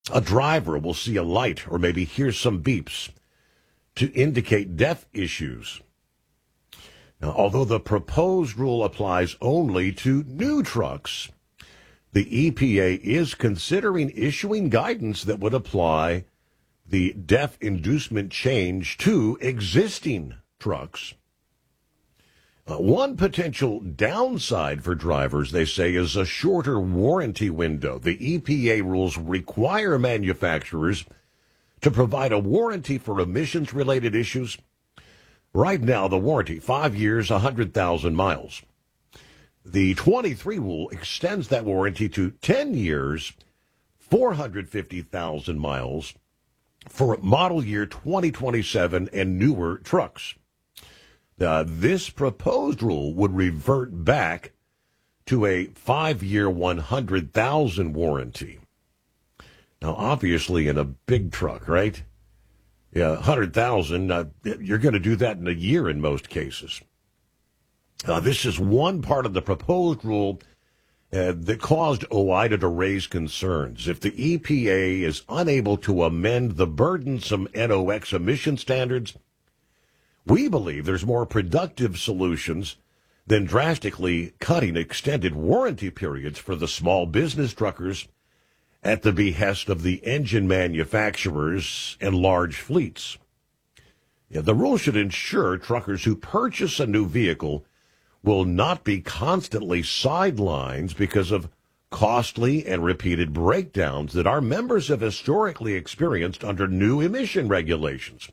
A driver will see a light or maybe hear some beeps to indicate DEF issues. Now, although the proposed rule applies only to new trucks, the EPA is considering issuing guidance that would apply the DEF inducement change to existing trucks. One potential downside for drivers, they say, is a shorter warranty window. The EPA rules require manufacturers to provide a warranty for emissions-related issues. Right now, the warranty, 5 years, 100,000 miles. The 23 rule extends that warranty to 10 years, 450,000 miles for model year 2027 and newer trucks. This proposed rule would revert back to a 5-year, 100,000 warranty. Now, obviously, in a big truck, right? Yeah, 100,000, you're going to do that in a year in most cases. This is one part of the proposed rule that caused OOIDA to raise concerns. If the EPA is unable to amend the burdensome NOx emission standards, we believe there's more productive solutions than drastically cutting extended warranty periods for the small business truckers at the behest of the engine manufacturers and large fleets. The rule should ensure truckers who purchase a new vehicle will not be constantly sidelined because of costly and repeated breakdowns that our members have historically experienced under new emission regulations.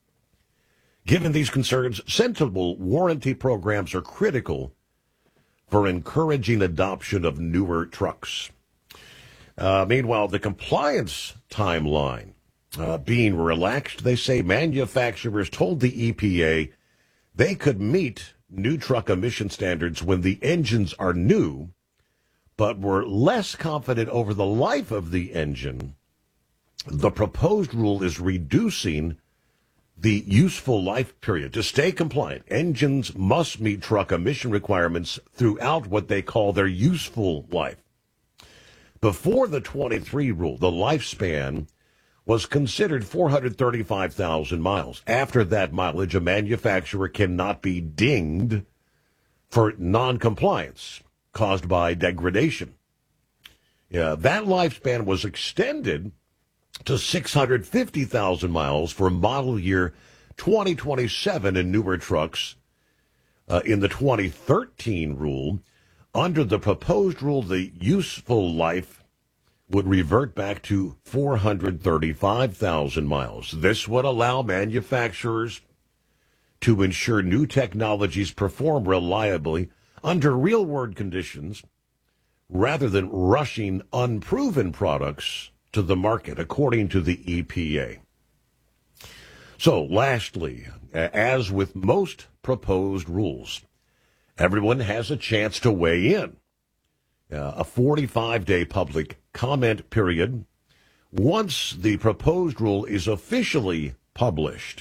Given these concerns, sensible warranty programs are critical for encouraging adoption of newer trucks. Meanwhile, the compliance timeline being relaxed, they say manufacturers told the EPA they could meet new truck emission standards when the engines are new, but were less confident over the life of the engine. The proposed rule is reducing the useful life period. To stay compliant, engines must meet truck emission requirements throughout what they call their useful life. Before the 23 rule, the lifespan was considered 435,000 miles. After that mileage, a manufacturer cannot be dinged for noncompliance caused by degradation. That lifespan was extended to 650,000 miles for model year 2027 and newer trucks. In the 2013 rule, under the proposed rule, the useful life would revert back to 435,000 miles. This would allow manufacturers to ensure new technologies perform reliably under real-world conditions rather than rushing unproven products to the market, according to the EPA. So, lastly, as with most proposed rules, everyone has a chance to weigh in. A 45-day public comment period once the proposed rule is officially published.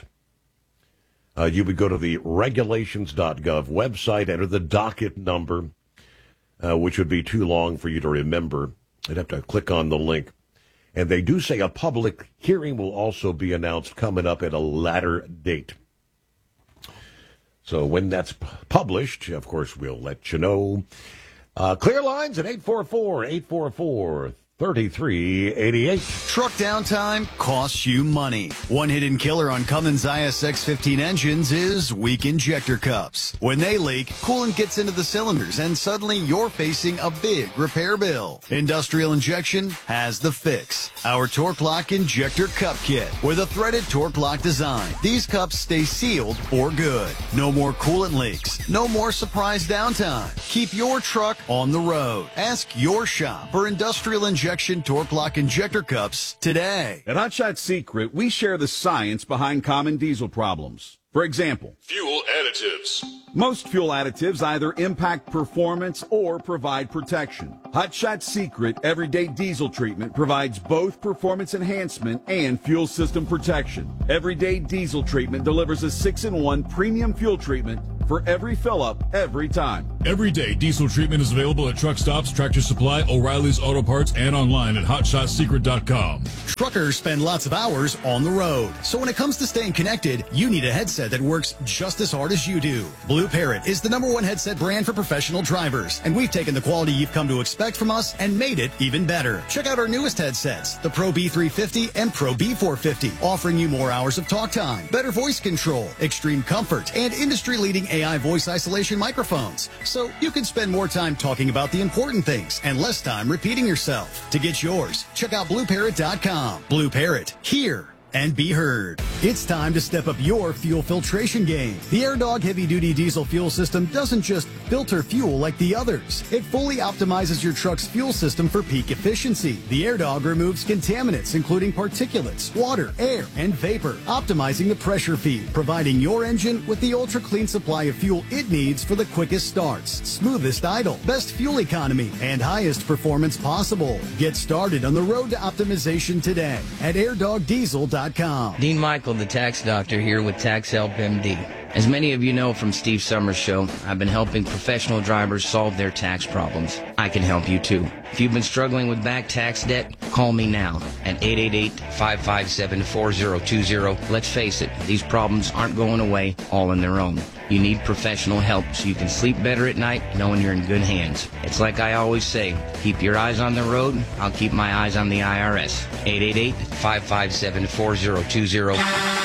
You would go to the regulations.gov website, enter the docket number, which would be too long for you to remember. You'd have to click on the link. And they do say a public hearing will also be announced coming up at a later date. So when that's published, of course, we'll let you know. Clear lines at 844-844-3388. Truck downtime costs you money. One hidden killer on Cummins ISX-15 engines is weak injector cups. When they leak, coolant gets into the cylinders and suddenly you're facing a big repair bill. Industrial Injection has the fix. Our Torque Lock Injector Cup Kit with a threaded Torque Lock design. These cups stay sealed for good. No more coolant leaks. No more surprise downtime. Keep your truck on the road. Ask your shop for Industrial Injection Torque Lock Injector Cups today. At Hot Shot Secret, we share the science behind common diesel problems. For example, fuel additives. Most fuel additives either impact performance or provide protection. Hot Shot Secret Everyday Diesel Treatment provides both performance enhancement and fuel system protection. Everyday Diesel Treatment delivers a 6-in-1 premium fuel treatment for every fill-up every time. Everyday diesel treatment is available at truck stops, Tractor Supply, O'Reilly's Auto Parts, and online at HotShotSecret.com. Truckers spend lots of hours on the road. So when it comes to staying connected, you need a headset that works just as hard as you do. Blue Parrot is the #1 headset brand for professional drivers. And we've taken the quality you've come to expect from us and made it even better. Check out our newest headsets, the Pro B350 and Pro B450, offering you more hours of talk time, better voice control, extreme comfort, and industry-leading AI voice isolation microphones. So you can spend more time talking about the important things and less time repeating yourself. To get yours, check out BlueParrot.com. Blue Parrot, hear and be heard. It's time to step up your fuel filtration game. The AirDog heavy-duty diesel fuel system doesn't just filter fuel like the others. It fully optimizes your truck's fuel system for peak efficiency. The AirDog removes contaminants, including particulates, water, air, and vapor, optimizing the pressure feed, providing your engine with the ultra-clean supply of fuel it needs for the quickest starts, smoothest idle, best fuel economy, and highest performance possible. Get started on the road to optimization today at airdogdiesel.com. Dean Michael, the tax doctor, here with Tax Help MD. As many of you know from Steve Summers' show, I've been helping professional drivers solve their tax problems. I can help you too. If you've been struggling with back tax debt, call me now at 888-557-4020. Let's face it, these problems aren't going away all on their own. You need professional help so you can sleep better at night knowing you're in good hands. It's like I always say, keep your eyes on the road, I'll keep my eyes on the IRS. 888-557-4020.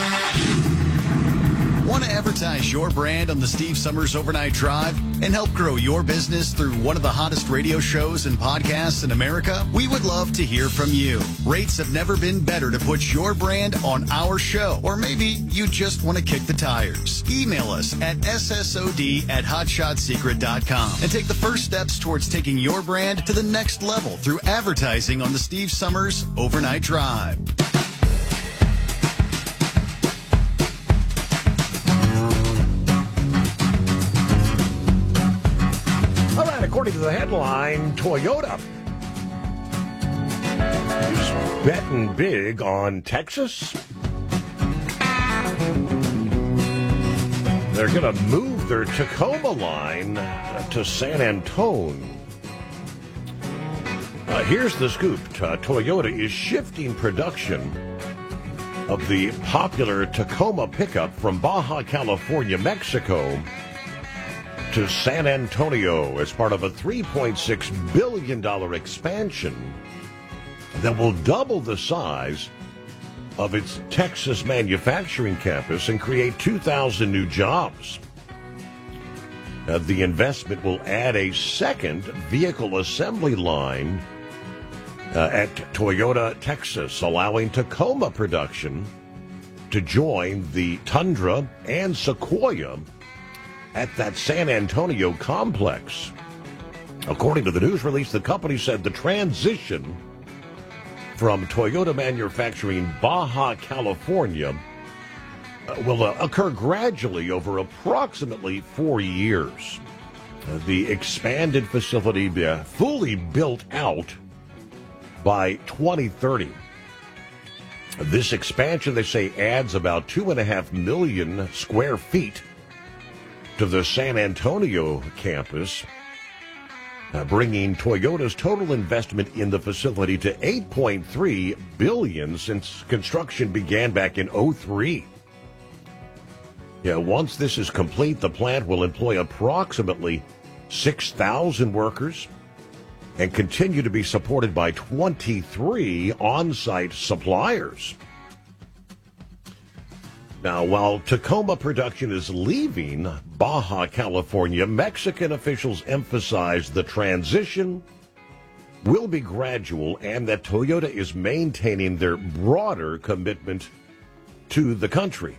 Want to advertise your brand on the Steve Summers Overnight Drive and help grow your business through one of the hottest radio shows and podcasts in America? We would love to hear from you. Rates have never been better to put your brand on our show. Or maybe you just want to kick the tires. Email us at ssod@hotshotsecret.com and take the first steps towards taking your brand to the next level through advertising on the Steve Summers Overnight Drive. According to the headline, Toyota is betting big on Texas. They're going to move their Tacoma line to San Antonio. Here's the scoop. Toyota is shifting production of the popular Tacoma pickup from Baja California, Mexico, to San Antonio as part of a $3.6 billion expansion that will double the size of its Texas manufacturing campus and create 2,000 new jobs. The investment will add a second vehicle assembly line at Toyota, Texas, allowing Tacoma production to join the Tundra and Sequoia at that San Antonio complex. According to the news release, the company said the transition from Toyota manufacturing Baja California will occur gradually over approximately 4 years. The expanded facility be fully built out by 2030. This expansion, they say, adds about 2.5 million square feet to the San Antonio campus, bringing Toyota's total investment in the facility to $8.3 billion since construction began back in 2003. Once this is complete, the plant will employ approximately 6,000 workers and continue to be supported by 23 on-site suppliers. Now, while Tacoma production is leaving Baja California, Mexican officials emphasize the transition will be gradual and that Toyota is maintaining their broader commitment to the country.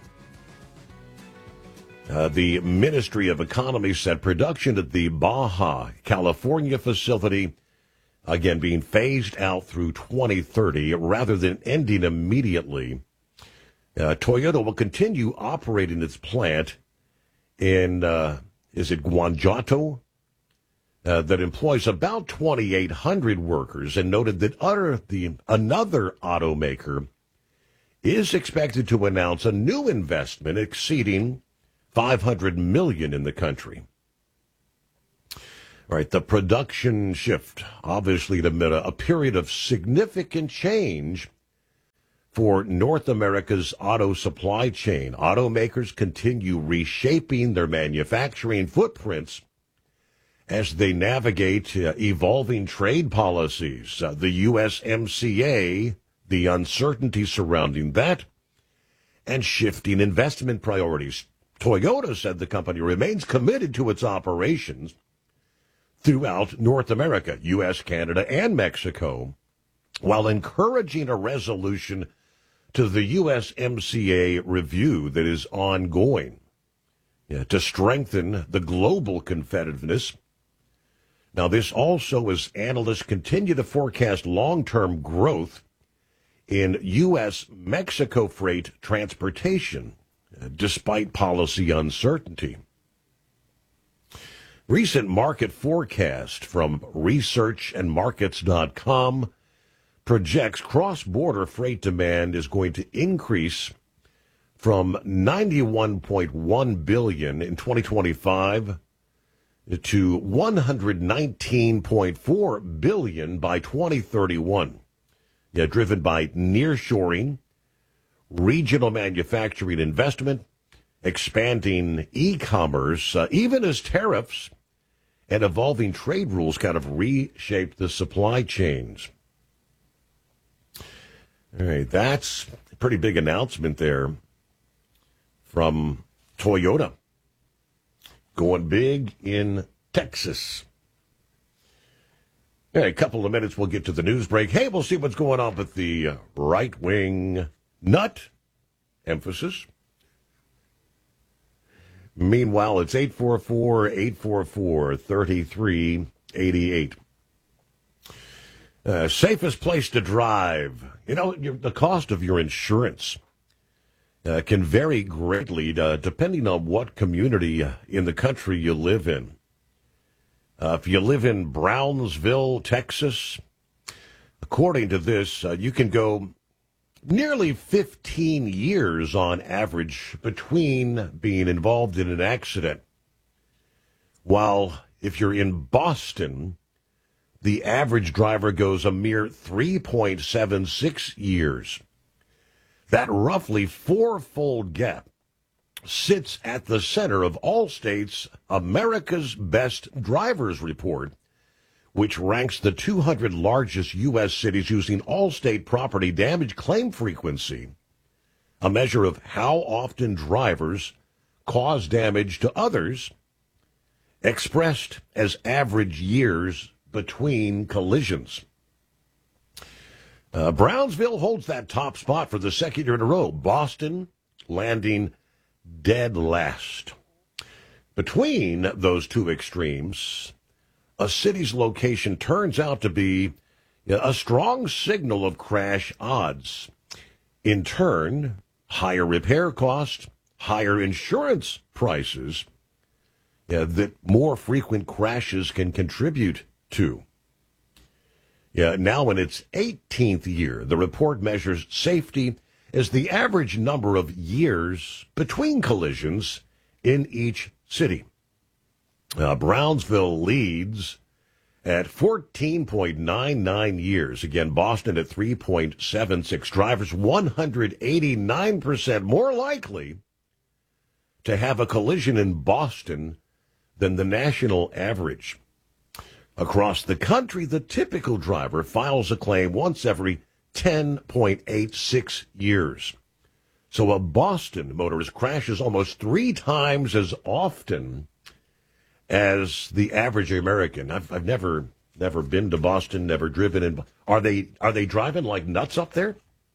The Ministry of Economy said production at the Baja California facility, again, being phased out through 2030 rather than ending immediately. Toyota will continue operating its plant in, Guanajuato, that employs about 2,800 workers, and noted that another automaker is expected to announce a new investment exceeding $500 million in the country. Right, the production shift, obviously amid a period of significant change for North America's auto supply chain. Automakers continue reshaping their manufacturing footprints as they navigate evolving trade policies. The USMCA, the uncertainty surrounding that, and shifting investment priorities. Toyota said the company remains committed to its operations throughout North America, U.S., Canada, and Mexico, while encouraging a resolution to the USMCA review that is ongoing to strengthen the global competitiveness. Now, this also as analysts continue to forecast long-term growth in U.S.-Mexico freight transportation, despite policy uncertainty. Recent market forecast from researchandmarkets.com projects cross-border freight demand is going to increase from $91.1 billion in 2025 to $119.4 billion by 2031. Driven by nearshoring, regional manufacturing investment, expanding e-commerce, even as tariffs and evolving trade rules kind of reshape the supply chains. All right, that's a pretty big announcement there from Toyota. Going big in Texas. All right, a couple of minutes, we'll get to the news break. Hey, we'll see what's going on with the right-wing nut emphasis. Meanwhile, it's 844-844-3388. Safest place to drive. The cost of your insurance can vary greatly depending on what community in the country you live in. If you live in Brownsville, Texas, according to this, you can go nearly 15 years on average between being involved in an accident. While if you're in Boston, the average driver goes a mere 3.76 years. That roughly fourfold gap sits at the center of Allstate's America's Best Drivers Report, which ranks the 200 largest U.S. cities using Allstate property damage claim frequency, a measure of how often drivers cause damage to others, expressed as average years between collisions. Brownsville holds that top spot for the second year in a row. Boston landing dead last. Between those two extremes, a city's location turns out to be a strong signal of crash odds. In turn, higher repair costs, higher insurance prices that more frequent crashes can contribute to. Now in its 18th year, the report measures safety as the average number of years between collisions in each city. Brownsville leads at 14.99 years. Again, Boston at 3.76. Drivers 189% more likely to have a collision in Boston than the national average. Across the country, the typical driver files a claim once every 10.86 years. So a Boston motorist crashes almost 3 times as often as the average American. I've never been to Boston, never driven in. Are they driving like nuts up there?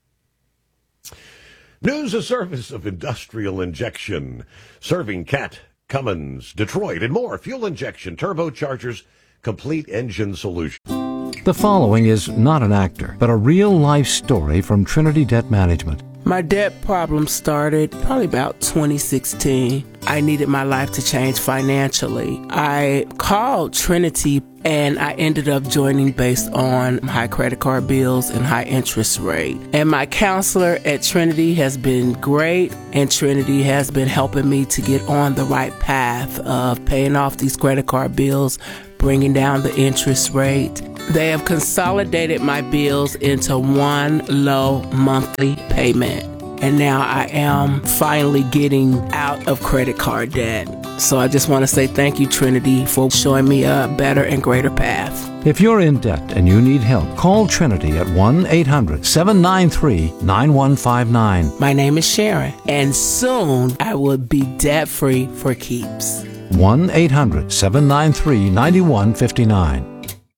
News, a service of Industrial Injection, serving Cat, Cummins, Detroit, and more. Fuel injection, turbochargers, complete engine solution. The following is not an actor, but a real-life story from Trinity Debt Management. My debt problem started probably about 2016. I needed my life to change financially. I called Trinity and I ended up joining based on high credit card bills and high interest rate. And my counselor at Trinity has been great, and Trinity has been helping me to get on the right path of paying off these credit card bills, bringing down the interest rate. They have consolidated my bills into one low monthly payment. And now I am finally getting out of credit card debt. So I just want to say thank you, Trinity, for showing me a better and greater path. If you're in debt and you need help, call Trinity at 1-800-793-9159. My name is Sharon, and soon I will be debt-free for keeps. 1-800-793-9159.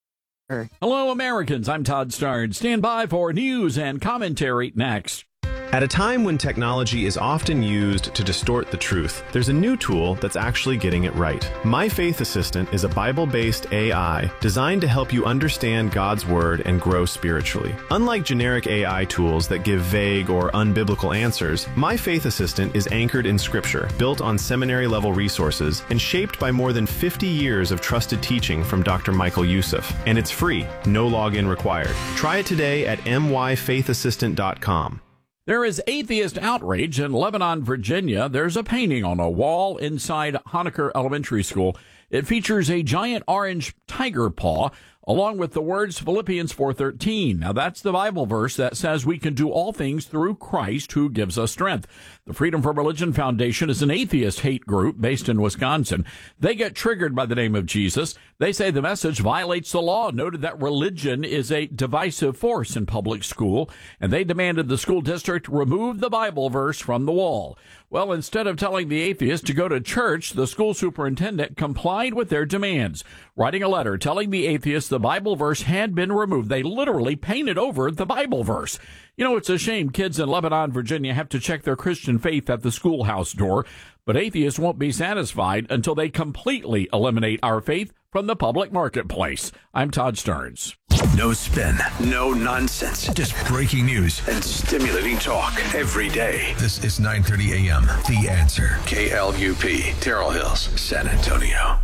Hello, Americans. I'm Todd Starnes. Stand by for news and commentary next. At a time when technology is often used to distort the truth, there's a new tool that's actually getting it right. My Faith Assistant is a Bible-based AI designed to help you understand God's Word and grow spiritually. Unlike generic AI tools that give vague or unbiblical answers, My Faith Assistant is anchored in Scripture, built on seminary-level resources, and shaped by more than 50 years of trusted teaching from Dr. Michael Youssef. And it's free, no login required. Try it today at myfaithassistant.com. There is atheist outrage in Lebanon, Virginia. There's a painting on a wall inside Honaker Elementary School. It features a giant orange tiger paw, along with the words Philippians 4:13. Now, that's the Bible verse that says we can do all things through Christ who gives us strength. The Freedom from Religion Foundation is an atheist hate group based in Wisconsin. They get triggered by the name of Jesus. They say the message violates the law, noted that religion is a divisive force in public school, and they demanded the school district remove the Bible verse from the wall. Well, instead of telling the atheist to go to church, the school superintendent complied with their demands, writing a letter telling the atheist the Bible verse had been removed. They literally painted over the Bible verse. You know, it's a shame kids in Lebanon, Virginia have to check their Christian faith at the schoolhouse door, but atheists won't be satisfied until they completely eliminate our faith from the public marketplace. I'm Todd Starnes. No spin, no nonsense, just breaking news and stimulating talk every day. This is 9:30 a.m. The Answer. KLUP, Terrell Hills, San Antonio.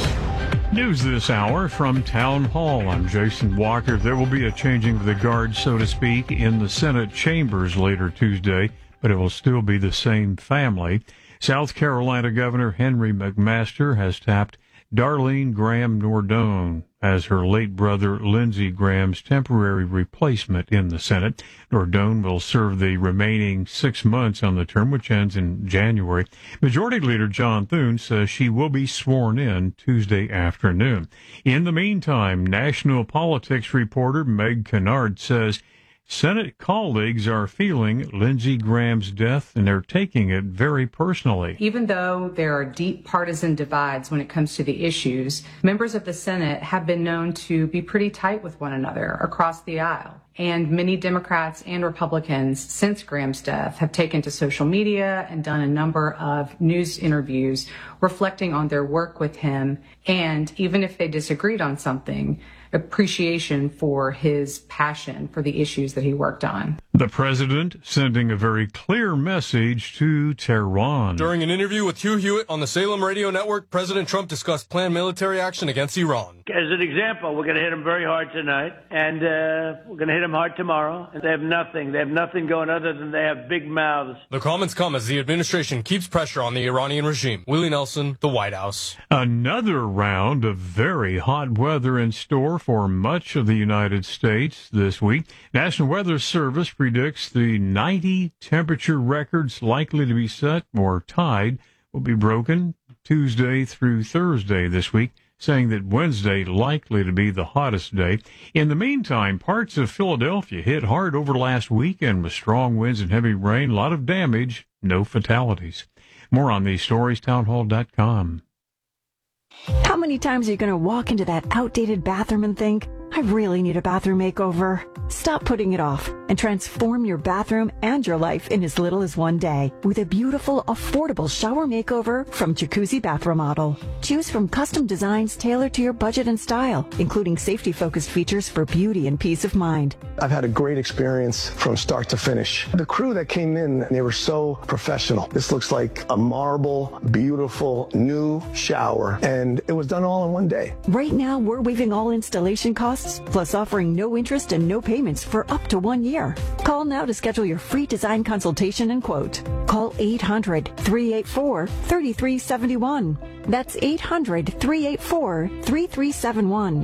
News this hour from Town Hall. I'm Jason Walker. There will be a changing of the guard, so to speak, in the Senate chambers later Tuesday, but it will still be the same family. South Carolina Governor Henry McMaster has tapped Darlene Graham Nordone as her late brother Lindsey Graham's temporary replacement in the Senate. Nordone will serve the remaining 6 months on the term, which ends in January. Majority Leader John Thune says she will be sworn in Tuesday afternoon. In the meantime, national politics reporter Meg Kennard says Senate colleagues are feeling Lindsey Graham's death, and they're taking it very personally. Even though there are deep partisan divides when it comes to the issues, members of the Senate have been known to be pretty tight with one another across the aisle. And many Democrats and Republicans since Graham's death have taken to social media and done a number of news interviews reflecting on their work with him. And even if they disagreed on something, appreciation for his passion for the issues that he worked on. The president sending a very clear message to Tehran. During an interview with Hugh Hewitt on the Salem Radio Network, President Trump discussed planned military action against Iran. As an example, we're going to hit them very hard tonight, and we're going to hit them hard tomorrow. And they have nothing. They have nothing going other than they have big mouths. The comments come as the administration keeps pressure on the Iranian regime. Willie Nelson, the White House. Another round of very hot weather in store for much of the United States this week. National Weather Service predicts the 90 temperature records likely to be set or tied will be broken Tuesday through Thursday this week, saying that Wednesday likely to be the hottest day. In the meantime, parts of Philadelphia hit hard over last weekend with strong winds and heavy rain. A lot of damage, no fatalities. More on these stories, townhall.com. How many times are you going to walk into that outdated bathroom and think, I really need a bathroom makeover? Stop putting it off and transform your bathroom and your life in as little as one day with a beautiful, affordable shower makeover from Jacuzzi Bath Remodel. Choose from custom designs tailored to your budget and style, including safety-focused features for beauty and peace of mind. I've had a great experience from start to finish. The crew that came in, they were so professional. This looks like a marble, beautiful, new shower, and it was done all in one day. Right now, we're waiving all installation costs, plus offering no interest and no payments for up to 1 year. Call now to schedule your free design consultation and quote. Call 800-384-3371. That's 800-384-3371.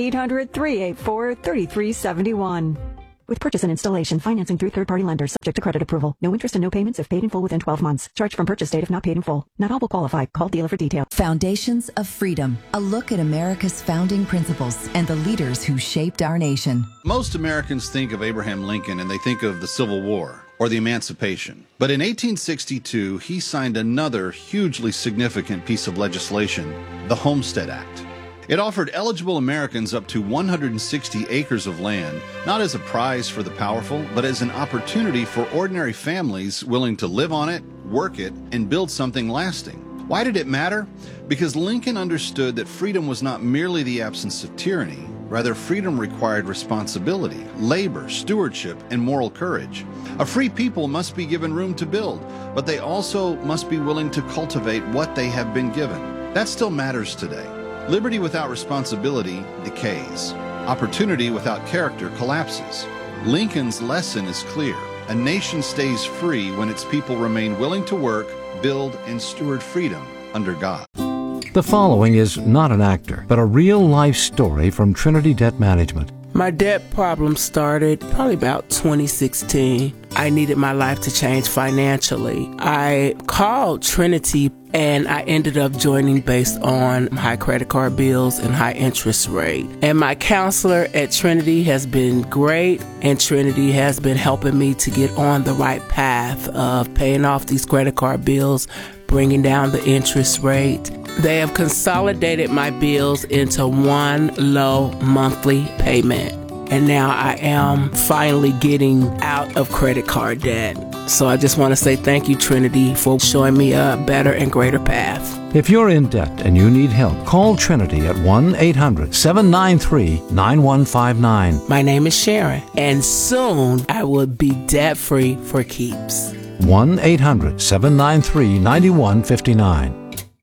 800-384-3371. With purchase and installation, financing through third-party lenders, subject to credit approval. No interest and no payments if paid in full within 12 months. Charge from purchase date if not paid in full. Not all will qualify. Call dealer for details. Foundations of Freedom. A look at America's founding principles and the leaders who shaped our nation. Most Americans think of Abraham Lincoln and they think of the Civil War or the Emancipation. But in 1862, he signed another hugely significant piece of legislation, the Homestead Act. It offered eligible Americans up to 160 acres of land, not as a prize for the powerful, but as an opportunity for ordinary families willing to live on it, work it, and build something lasting. Why did it matter? Because Lincoln understood that freedom was not merely the absence of tyranny. Rather, freedom required responsibility, labor, stewardship, and moral courage. A free people must be given room to build, but they also must be willing to cultivate what they have been given. That still matters today. Liberty without responsibility decays. Opportunity without character collapses. Lincoln's lesson is clear. A nation stays free when its people remain willing to work, build, and steward freedom under God. The following is not an actor, but a real-life story from Trinity Debt Management. My debt problem started probably about 2016. I needed my life to change financially. I called Trinity and I ended up joining based on high credit card bills and high interest rate. And my counselor at Trinity has been great, and Trinity has been helping me to get on the right path of paying off these credit card bills, bringing down the interest rate. They have consolidated my bills into one low monthly payment. And now I am finally getting out of credit card debt. So I just want to say thank you, Trinity, for showing me a better and greater path. If you're in debt and you need help, call Trinity at 1-800-793-9159. My name is Sharon, and soon I will be debt-free for keeps. 1-800-793-9159.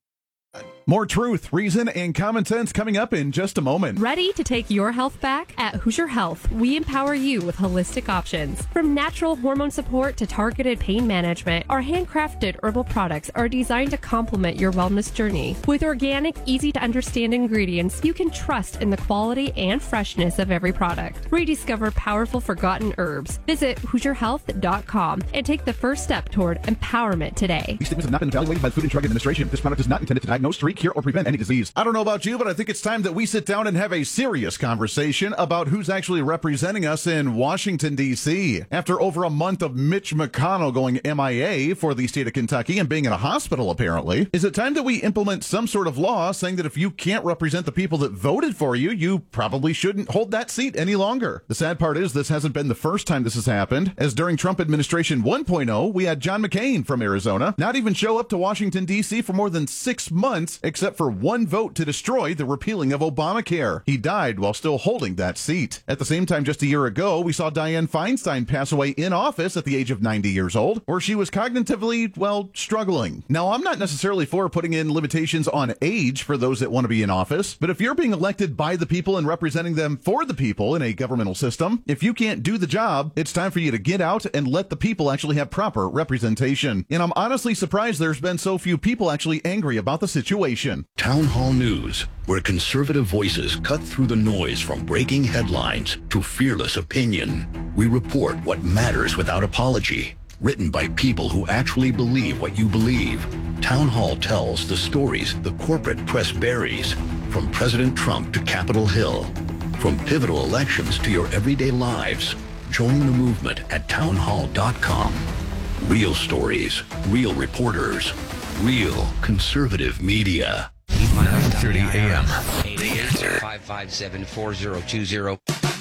More truth, reason, and common sense coming up in just a moment. Ready to take your health back? At Hoosier Health, we empower you with holistic options. From natural hormone support to targeted pain management, our handcrafted herbal products are designed to complement your wellness journey. With organic, easy-to-understand ingredients, you can trust in the quality and freshness of every product. Rediscover powerful forgotten herbs. Visit HoosierHealth.com and take the first step toward empowerment today. These statements have not been evaluated by the Food and Drug Administration. This product is not intended to diagnose, treat, cure, or prevent any disease. I don't know about you, but I think it's time that we sit down and have a serious conversation about who's actually representing us in Washington, D.C. After over a month of Mitch McConnell going MIA for the state of Kentucky and being in a hospital, apparently, is it time that we implement some sort of law saying that if you can't represent the people that voted for you, you probably shouldn't hold that seat any longer? The sad part is this hasn't been the first time this has happened, as during Trump administration 1.0, we had John McCain from Arizona not even show up to Washington, D.C. for more than 6 months, except for one vote to destroy the repealing of Obamacare. He died while still holding that seat. At the same time, just a year ago, we saw Dianne Feinstein pass away in office at the age of 90 years old, where she was cognitively, well, struggling. Now, I'm not necessarily for putting in limitations on age for those that want to be in office, but if you're being elected by the people and representing them for the people in a governmental system, if you can't do the job, it's time for you to get out and let the people actually have proper representation. And I'm honestly surprised there's been so few people actually angry about the situation. Town Hall News, where conservative voices cut through the noise from breaking headlines to fearless opinion. We report what matters without apology. Written by people who actually believe what you believe. Town Hall tells the stories the corporate press buries, from President Trump to Capitol Hill. From pivotal elections to your everyday lives. Join the movement at townhall.com. Real stories, real reporters, real conservative media. 9:30 a.m. The Answer. 557-4020.